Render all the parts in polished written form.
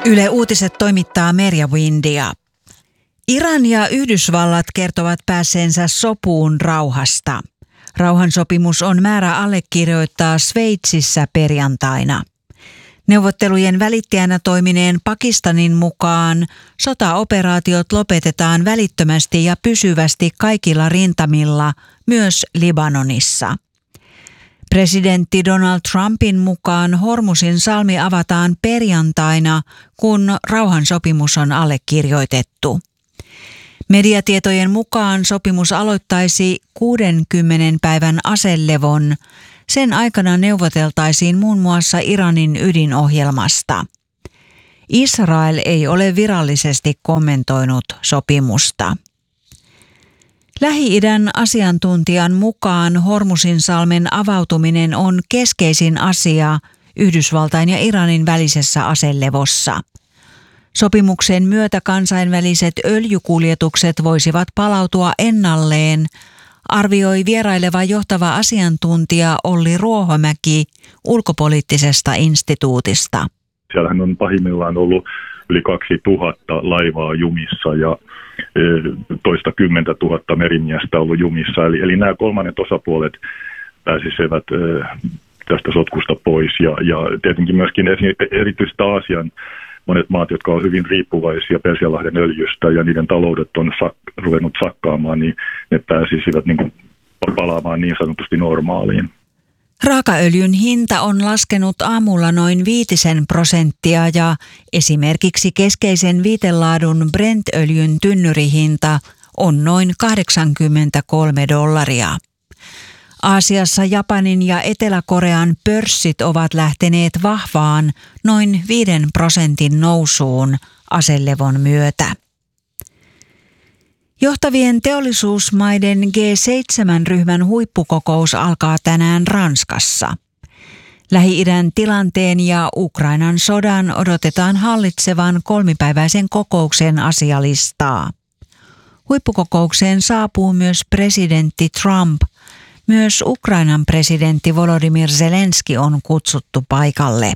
Yle Uutiset toimittaa Merja Windia. Iran ja Yhdysvallat kertovat päässeensä sopuun rauhasta. Rauhansopimus on määrä allekirjoittaa Sveitsissä perjantaina. Neuvottelujen välittäjänä toimineen Pakistanin mukaan sotaoperaatiot lopetetaan välittömästi ja pysyvästi kaikilla rintamilla, myös Libanonissa. Presidentti Donald Trumpin mukaan Hormuzin salmi avataan perjantaina, kun rauhansopimus on allekirjoitettu. Mediatietojen mukaan sopimus aloittaisi 60 päivän aselevon. Sen aikana neuvoteltaisiin muun muassa Iranin ydinohjelmasta. Israel ei ole virallisesti kommentoinut sopimusta. Lähi-idän asiantuntijan mukaan Hormuzinsalmen avautuminen on keskeisin asia Yhdysvaltain ja Iranin välisessä aselevossa. Sopimuksen myötä kansainväliset öljykuljetukset voisivat palautua ennalleen, arvioi vieraileva johtava asiantuntija Olli Ruohomäki ulkopoliittisesta instituutista. Siellähän on pahimmillaan ollut yli 2000 laivaa jumissa ja toista 10 000 merimiestä ollut jumissa. Eli nämä kolmannet osapuolet pääsisivät tästä sotkusta pois. Ja tietenkin myöskin erityisesti Aasian monet maat, jotka ovat hyvin riippuvaisia Persianlahden öljystä ja niiden taloudet on ruvennut sakkaamaan, niin ne pääsisivät niin kuin palaamaan niin sanotusti normaaliin. Raakaöljyn hinta on laskenut aamulla noin 5% ja esimerkiksi keskeisen viitelaadun Brent-öljyn tynnyrihinta on noin $83. Aasiassa Japanin ja Etelä-Korean pörssit ovat lähteneet vahvaan noin 5% nousuun aselevon myötä. Johtavien teollisuusmaiden G7-ryhmän huippukokous alkaa tänään Ranskassa. Lähi-idän tilanteen ja Ukrainan sodan odotetaan hallitsevan kolmipäiväisen kokouksen asialistaa. Huippukokoukseen saapuu myös presidentti Trump. Myös Ukrainan presidentti Volodymyr Zelenski on kutsuttu paikalle.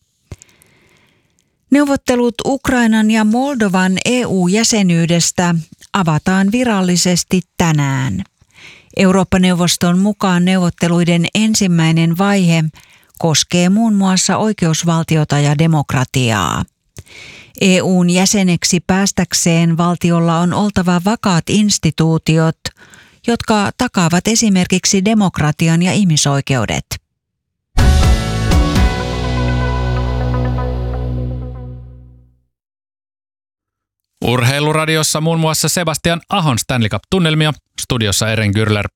Neuvottelut Ukrainan ja Moldovan EU-jäsenyydestä avataan virallisesti tänään. Eurooppa-neuvoston mukaan neuvotteluiden ensimmäinen vaihe koskee muun muassa oikeusvaltiota ja demokratiaa. EU:n jäseneksi päästäkseen valtiolla on oltava vakaat instituutiot, jotka takaavat esimerkiksi demokratian ja ihmisoikeudet. Urheiluradiossa muun muassa Sebastian Ahon Stanley Cup-tunnelmia, studiossa Eren Gürler.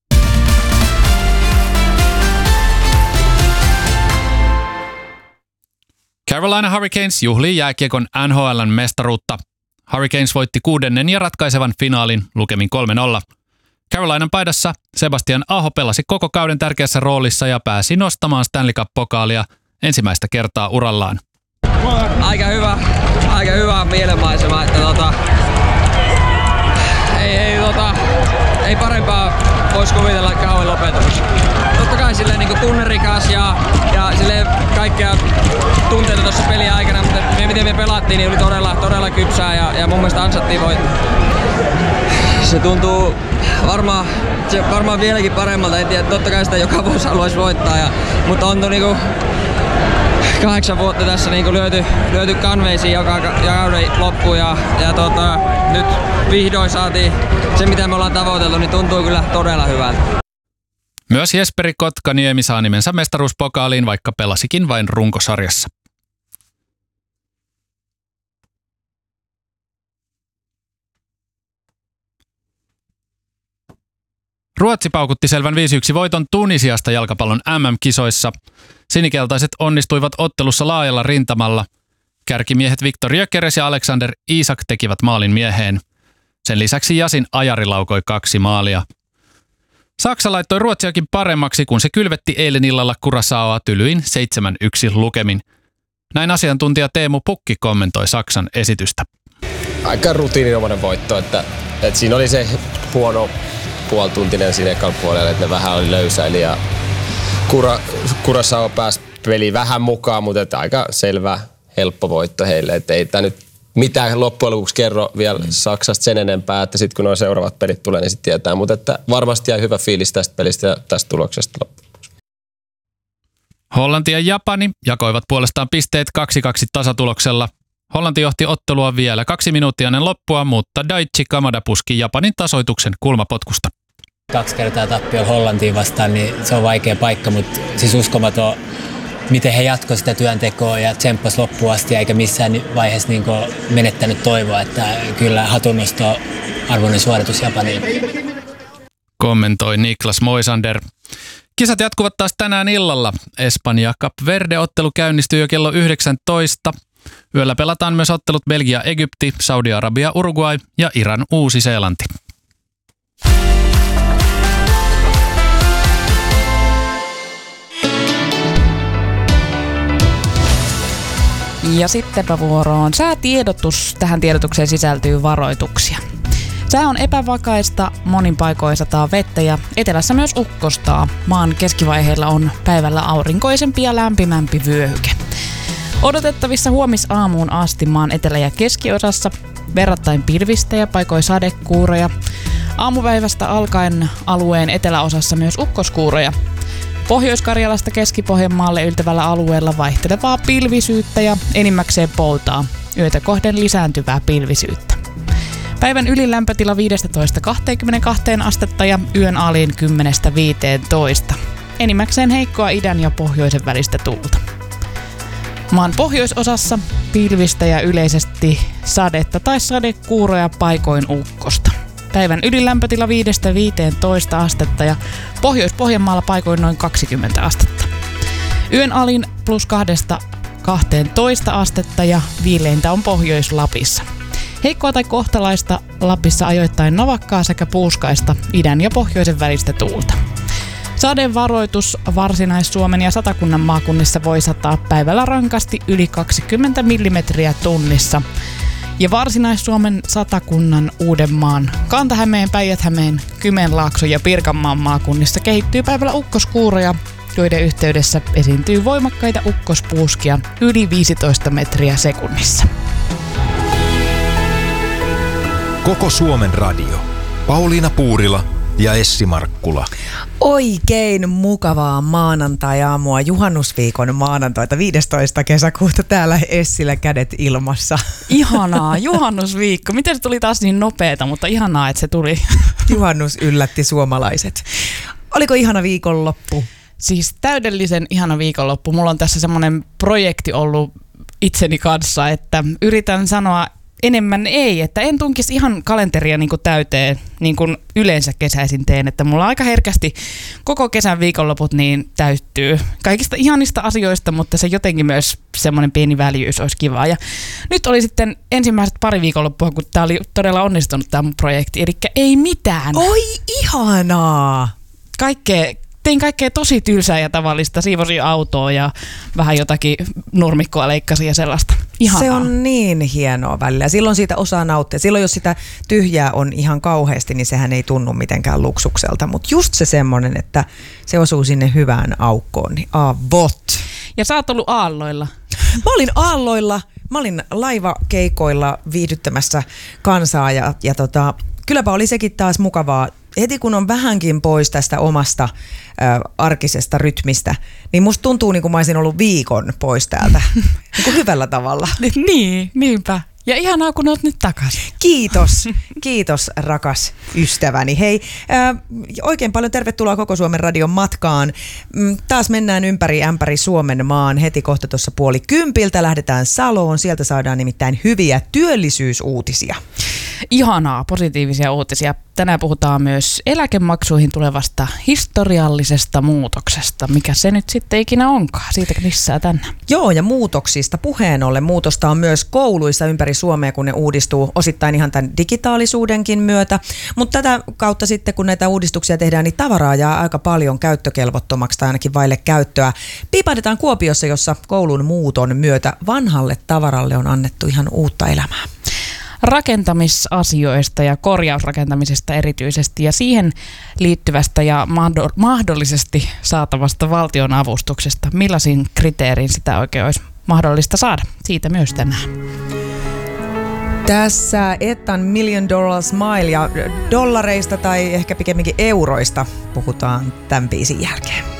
Carolina Hurricanes juhlii jääkiekon NHL:n mestaruutta. Hurricanes voitti 6. ja ratkaisevan finaalin lukemin 3-0. Carolinan paidassa Sebastian Aho pelasi koko kauden tärkeässä roolissa ja pääsi nostamaan Stanley Cup-pokaalia ensimmäistä kertaa urallaan. Aika hyvä mielenmaisema, että ei parempaa voisi kuvitella kauan lopetus. Totta kai silleen niin tunnerikas ja silleen kaikkea tunteita tuossa pelin aikana, mutta miten me pelattiin, niin oli todella kypsää ja mun mielestä ansattiin voittaa. Se tuntuu varmaan vieläkin paremmalta, en tiedä, totta kai sitä joka vuosi haluaisi voittaa, mutta on niinku 8 vuotta tässä niinku lyöty kanveisiin joka kauden loppuun ja nyt vihdoin saatiin se mitä me ollaan tavoiteltu, niin tuntuu kyllä todella hyvältä. Myös Jesperi Kotkaniemi saa nimensä mestaruuspokaaliin, vaikka pelasikin vain runkosarjassa. Ruotsi paukutti selvän 5-1 voiton Tunisiasta jalkapallon MM-kisoissa. Sinikeltaiset onnistuivat ottelussa laajalla rintamalla. Kärkimiehet Viktor Gyökeres ja Alexander Isak tekivät maalin mieheen. Sen lisäksi Yasin Ajari laukoi 2 maalia. Saksa laittoi Ruotsiakin paremmaksi, kun se kylvetti eilen illalla Curaçaoa tylyin 7-1 lukemin. Näin asiantuntija Teemu Pukki kommentoi Saksan esitystä. Aika rutiininomainen voitto, että siinä oli se huono puolituntinen siinä ekan puolella, että ne vähän oli löysäili ja Curaçao pääsi peliin vähän mukaan, mutta että aika selvä helppo voitto heille. Että ei tämä nyt mitään loppujen lopuksi kerro vielä Saksasta sen enempää, että sitten kun nuo seuraavat pelit tulee, niin sitten tietää. Mutta että varmasti jäi hyvä fiilis tästä pelistä ja tästä tuloksesta loppujen lopuksi. Hollanti ja Japani jakoivat puolestaan pisteet 2-2 tasatuloksella. Hollanti johti ottelua vielä 2 minuuttia ennen loppua, mutta Daichi Kamada puski Japanin tasoituksen kulmapotkusta. 2 kertaa tappio Hollantiin vastaan, niin se on vaikea paikka, mutta siis uskomaton, miten he jatkoivat sitä työntekoa ja tsemppas loppuun asti, eikä missään vaiheessa niin menettänyt toivoa, että kyllä hatunnosto arvoinen suoritus Japaniin. Kommentoi Niklas Moisander. Kisat jatkuvat taas tänään illalla. Espanja-Kap Verde-ottelu käynnistyy jo kello 19. Yöllä pelataan myös ottelut Belgia-Egypti, Saudi-Arabia-Uruguay ja Iran-Uusi-Seelanti. Ja sittenpä vuoroon säätiedotus. Tähän tiedotukseen sisältyy varoituksia. Sää on epävakaista, monin paikoin sataa vettä ja etelässä myös ukkostaa. Maan keskivaiheilla on päivällä aurinkoisempi ja lämpimämpi vyöhyke. Odotettavissa huomisaamuun asti maan etelä- ja keskiosassa verrattain pilvistä ja paikoin sadekuuroja. Aamupäivästä alkaen alueen eteläosassa myös ukkoskuuroja. Pohjois-Karjalasta Keski-Pohjanmaalle yltävällä alueella vaihtelevaa pilvisyyttä ja enimmäkseen poutaa, yötä kohden lisääntyvää pilvisyyttä. Päivän ylilämpötila 15-22 astetta ja yön alin 10-15. Enimmäkseen heikkoa idän ja pohjoisen välistä tuulta. Maan pohjoisosassa pilvistä ja yleisesti sadetta tai sadekuuroja paikoin ukkosta. Päivän ylilämpötila 5-15 astetta ja Pohjois-Pohjanmaalla paikoin noin 20 astetta. Yön alin +2-12 astetta ja viileintä on Pohjois-Lapissa. Heikkoa tai kohtalaista Lapissa ajoittain navakkaa sekä puuskaista idän ja pohjoisen välistä tuulta. Sadevaroitus Varsinais-Suomen ja Satakunnan maakunnissa voi sataa päivällä rankasti yli 20 millimetriä tunnissa. Ja Varsinais-Suomen, Satakunnan, Uudenmaan, Kanta-Hämeen, Päijät-Hämeen, Kymenlaakson ja Pirkanmaan maakunnissa kehittyy päivällä ukkoskuuroja, joiden yhteydessä esiintyy voimakkaita ukkospuuskia yli 15 metriä sekunnissa. Koko Suomen radio. Pauliina Puurila ja Essi Markkula. Oikein mukavaa maanantai-aamua, juhannusviikon maanantaita 15. kesäkuuta täällä Essillä kädet ilmassa. Ihanaa, juhannusviikko. Miten se tuli taas niin nopeeta, mutta ihanaa, että se tuli. Juhannus yllätti suomalaiset. Oliko ihana viikonloppu? Siis täydellisen ihana viikonloppu. Mulla on tässä semmoinen projekti ollut itseni kanssa, että yritän sanoa enemmän ei, että en tunkisi ihan kalenteria niin kuin täyteen, niin kuin yleensä kesäisin teen, että mulla aika herkästi koko kesän viikonloput niin täyttyy kaikista ihanista asioista, mutta se jotenkin myös semmoinen pieni väljyys olisi kiva. Ja nyt oli sitten ensimmäiset pari viikonloppua, kun tää oli todella onnistunut tämä mun projekti, eli ei mitään. Oi ihanaa! Tein kaikkea tosi tylsää ja tavallista, siivosin autoa ja vähän jotakin nurmikkoa leikkasin ja sellaista. Ihanaa. Se on niin hienoa välillä. Silloin siitä osaa nauttia. Silloin jos sitä tyhjää on ihan kauheasti, niin sehän ei tunnu mitenkään luksukselta. Mutta just se semmoinen, että se osuu sinne hyvään aukkoon, niin avot. Ja sä oot ollut aalloilla. Mä olin aalloilla. Mä olin laivakeikoilla viihdyttämässä kansaa ja kylläpä oli sekin taas mukavaa. Heti kun on vähänkin pois tästä omasta arkisesta rytmistä, niin musta tuntuu niin kuin mä olisin ollut viikon pois täältä. Niin kuin hyvällä tavalla. Niin, niinpä. Ja ihanaa, kun olet nyt takaisin. Kiitos rakas ystäväni. Hei, oikein paljon tervetuloa Koko Suomen radion matkaan. Taas mennään ympäri ämpäri Suomen maan. Heti kohta tuossa 9:30 lähdetään Saloon. Sieltä saadaan nimittäin hyviä työllisyysuutisia. Ihanaa, positiivisia uutisia. Tänään puhutaan myös eläkemaksuihin tulevasta historiallisesta muutoksesta. Mikä se nyt sitten ikinä onkaan? Siitä lisää tänään. Joo, ja muutoksista puheen ollen. Muutosta on myös kouluissa ympäri Suomea, kun ne uudistuu osittain ihan tämän digitaalisuudenkin myötä. Mutta tätä kautta sitten, kun näitä uudistuksia tehdään, niin tavaraa jää aika paljon käyttökelvottomaksi tai ainakin vaille käyttöä. Piipahdetaan Kuopiossa, jossa koulun muuton myötä vanhalle tavaralle on annettu ihan uutta elämää. Rakentamisasioista ja korjausrakentamisesta erityisesti ja siihen liittyvästä ja mahdollisesti saatavasta valtion avustuksesta. Millaisin kriteerin sitä oikein olisi mahdollista saada. Siitä myös tänään. Tässä Ettan $1 Million Smile ja dollareista tai ehkä pikemminkin euroista puhutaan tämän biisin jälkeen.